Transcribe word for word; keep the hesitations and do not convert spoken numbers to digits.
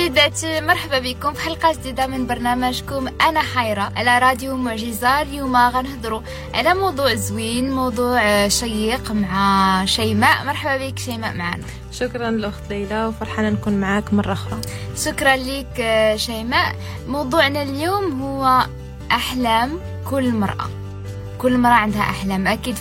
سيداتي، مرحبا بكم في حلقة جديدة من برنامجكم أنا حيرة على راديو معجزة. اليوم غنهضروا على موضوع زوين، موضوع شيق مع شيماء. مرحبا بك شيماء معنا. شكرا لأخت ليلى وفرحانة نكون معاك مرة أخرى. شكرا لك شيماء. موضوعنا اليوم هو أحلام كل مرأة. كل مرأة عندها أحلام، أكيد